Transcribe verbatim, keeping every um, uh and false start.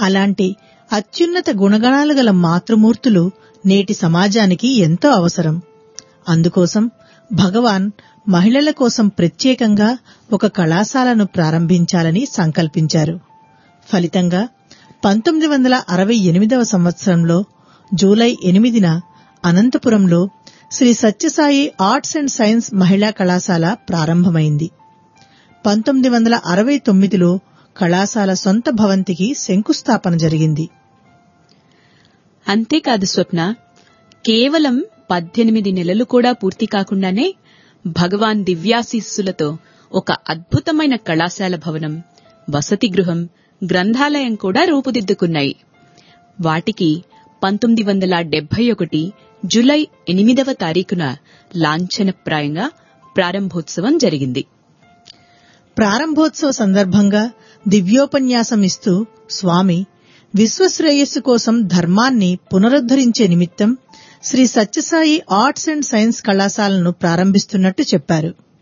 అలాంటి అత్యున్నత గుణగణాలు గల మాతృమూర్తులు నేటి సమాజానికి ఎంతో అవసరం. అందుకోసం భగవాన్ మహిళల కోసం ప్రత్యేకంగా ఒక కళాశాలను ప్రారంభించాలని సంకల్పించారు. ఫలితంగా పంతొమ్మిది వందల అరవై ఎనిమిదవ సంవత్సరంలో జూలై ఎనిమిదిన అనంతపురంలో Shri Sathya Sai arts and science మహిళా కళాశాల ప్రారంభమైంది. పంతొమ్మిది వందల అరవై తొమ్మిదిలో కళాశాల సొంత భవంతికి శంకుస్థాపన జరిగింది. అంతేకాదు స్వప్న, కేవలం పద్దెనిమిది నెలలు కూడా పూర్తి కాకుండానే భగవాన్ దివ్యాశీస్సులతో ఒక అద్భుతమైన కళాశాల భవనం, వసతి గృహం, గ్రంథాలయం కూడా రూపుదిద్దుకున్నాయి. వాటికి పంతొమ్మిది వందల డెబ్బై ఒకటి జులై ఎనిమిదవ తారీఖున లాంఛనప్రాయంగా ప్రారంభోత్సవం జరిగింది. ప్రారంభోత్సవ సందర్భంగా దివ్యోపన్యాసం ఇస్తూ స్వామి విశ్వశ్రేయస్సు కోసం ధర్మాన్ని పునరుద్ధరించే నిమిత్తం Shri Sathya Sai arts and science కళాశాలను ప్రారంభిస్తున్నట్టు చెప్పారు.